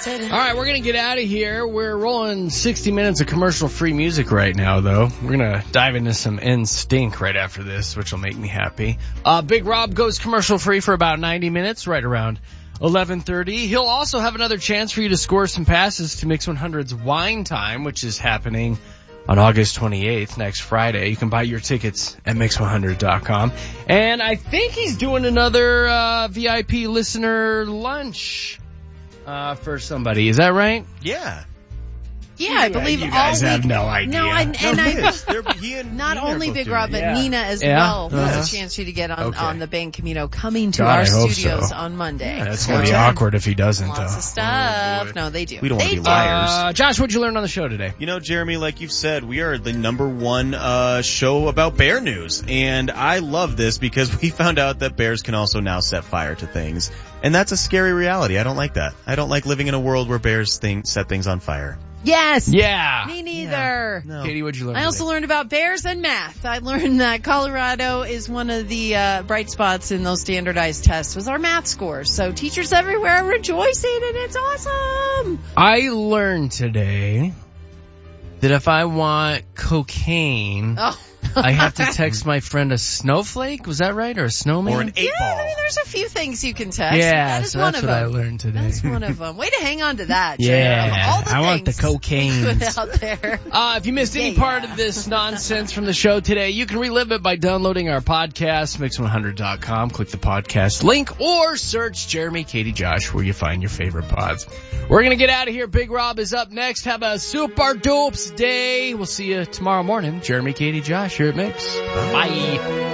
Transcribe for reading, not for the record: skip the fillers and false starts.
irritated. All right, we're going to get out of here. We're rolling 60 minutes of commercial-free music right now, though. We're going to dive into some NSYNC right after this, which will make me happy. Big Rob goes commercial-free for about 90 minutes, right around 11:30. He'll also have another chance for you to score some passes to Mix 100's Wine Time, which is happening on August 28th, next Friday. You can buy your tickets at Mix100.com. And I think he's doing another VIP listener lunch for somebody. Is that right? Yeah. Yeah, I believe you guys all have week. no idea. No, He and not Nina are only both Big doing Rob, it. but Nina as Yeah. well. Uh-huh. There's a chance for you to get on the Ben Camino coming to God, our I hope studios so. on Monday. Yeah, that's So, going to be awkward if he doesn't, Lots though. of stuff. No, they do. We don't want to They be do. liars. Josh, what'd you learn on the show today? You know, Jeremy, like you've said, we are the number one show about bear news. And I love this because we found out that bears can also now set fire to things. And that's a scary reality. I don't like that. I don't like living in a world where bears set things on fire. Yes. Yeah. Me neither. No. Katie, what'd you learn I also learned about bears and math. I learned that Colorado is one of the bright spots in those standardized tests was our math scores. So teachers everywhere are rejoicing and it's awesome. I learned today that if I want cocaine, Oh. I have to text my friend a snowflake. Was that right? Or a snowman? Or an 8 ball. I mean, there's a few things you can text. Yeah, that is so one that's of what I them. learned today. That's one of them. Way to hang on to that, Jim. Yeah, All the I want the things cocaine. put out there. If you missed any part of this nonsense from the show today, you can relive it by downloading our podcast, Mix100.com. Click the podcast link or search Jeremy, Katie, Josh where you find your favorite pods. We're going to get out of here. Big Rob is up next. Have a super dopes day. We'll see you tomorrow morning. Jeremy, Katie, Josh here at Mix. Bye.